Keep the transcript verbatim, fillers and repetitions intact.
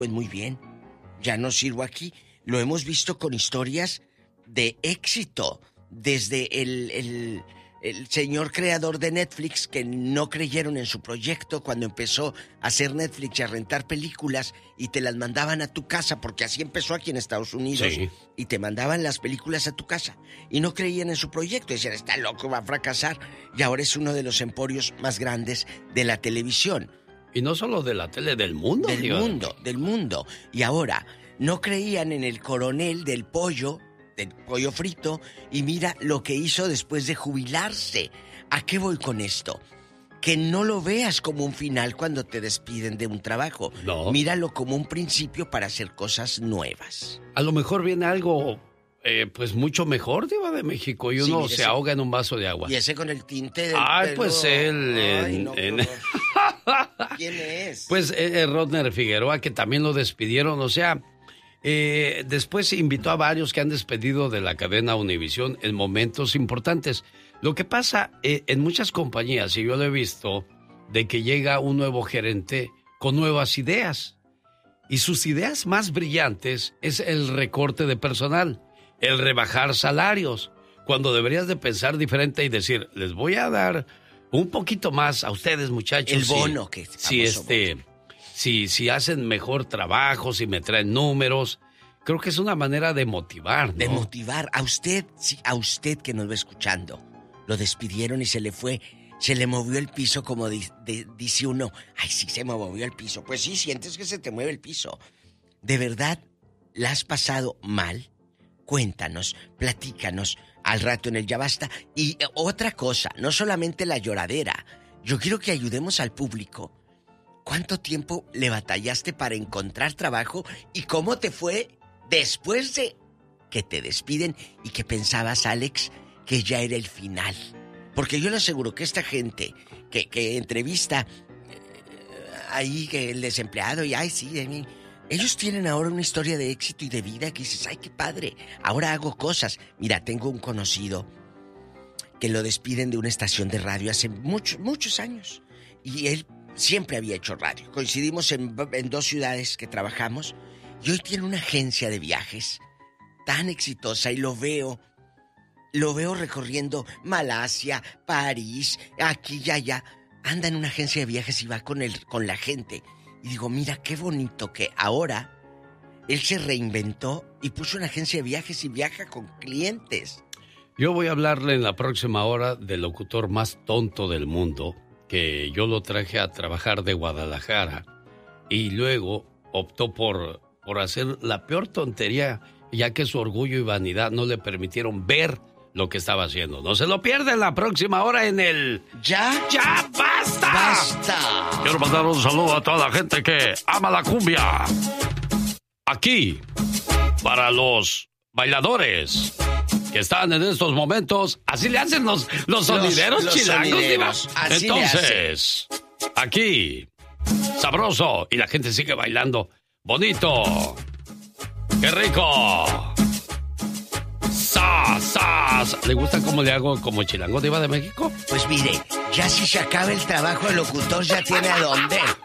Pues muy bien, ya no sirvo aquí. Lo hemos visto con historias de éxito, desde el, el, el señor creador de Netflix que no creyeron en su proyecto cuando empezó a hacer Netflix y a rentar películas y te las mandaban a tu casa, porque así empezó aquí en Estados Unidos, sí. Y te mandaban las películas a tu casa y no creían en su proyecto, decían, está loco, va a fracasar, y ahora es uno de los emporios más grandes de la televisión. Y no solo de la tele, del mundo. Del Dios. mundo, del mundo. Y ahora, no creían en el coronel del pollo, del pollo frito, y mira lo que hizo después de jubilarse. ¿A qué voy con esto? Que no lo veas como un final cuando te despiden de un trabajo. No. Míralo como un principio para hacer cosas nuevas. A lo mejor viene algo, eh, pues mucho mejor, Diva de México, y uno sí, se ese, ahoga en un vaso de agua. Y ese con el tinte del Ay, pelo. pues él... Ay, en, no, en... ¿Quién es? Pues eh, Rodner Figueroa, que también lo despidieron, o sea... Eh, después invitó a varios que han despedido de la cadena Univisión en momentos importantes. Lo que pasa eh, en muchas compañías, y yo lo he visto, de que llega un nuevo gerente con nuevas ideas. Y sus ideas más brillantes es el recorte de personal, el rebajar salarios, cuando deberías de pensar diferente y decir, les voy a dar un poquito más a ustedes, muchachos. El bono si, que si este bono. Si, si hacen mejor trabajo, si me traen números, creo que es una manera de motivar, ¿no? De motivar. A usted, sí, a usted que nos va escuchando, lo despidieron y se le fue, se le movió el piso como di, de, dice uno. Ay, sí, se me movió el piso. Pues sí, sientes que se te mueve el piso. ¿De verdad la has pasado mal? Cuéntanos, platícanos al rato en el Ya Basta. Y otra cosa, no solamente la lloradera. Yo quiero que ayudemos al público. ¿Cuánto tiempo le batallaste para encontrar trabajo y cómo te fue después de que te despiden y que pensabas, Alex, que ya era el final? Porque yo le aseguro que esta gente que, que entrevista eh, ahí, que el desempleado y ay, sí, de mí, ellos tienen ahora una historia de éxito y de vida que dices, ay, qué padre, ahora hago cosas. Mira, tengo un conocido que lo despiden de una estación de radio hace muchos, muchos años y él siempre había hecho radio. Coincidimos en, en dos ciudades que trabajamos y hoy tiene una agencia de viajes tan exitosa y lo veo, lo veo recorriendo Malasia, París, aquí y allá. Anda en una agencia de viajes y va con, el, con la gente. Y digo, mira qué bonito que ahora él se reinventó y puso una agencia de viajes y viaja con clientes. Yo voy a hablarle en la próxima hora del locutor más tonto del mundo, que yo lo traje a trabajar de Guadalajara y luego optó por, por hacer la peor tontería, ya que su orgullo y vanidad no le permitieron ver lo que estaba haciendo. No se lo pierdan la próxima hora en el... ¡Ya! ¡Ya basta! ¡Basta! Quiero mandar un saludo a toda la gente que ama la cumbia. Aquí, para los bailadores que están en estos momentos, así le hacen los, los sonideros los, los chilangos. Sonideros, así entonces, aquí, sabroso, y la gente sigue bailando. Bonito. ¡Qué rico! ¡Sas, sas! ¿Le gusta cómo le hago como chilango, Diva de México? Pues mire, ya si se acaba el trabajo, el locutor ya tiene a dónde.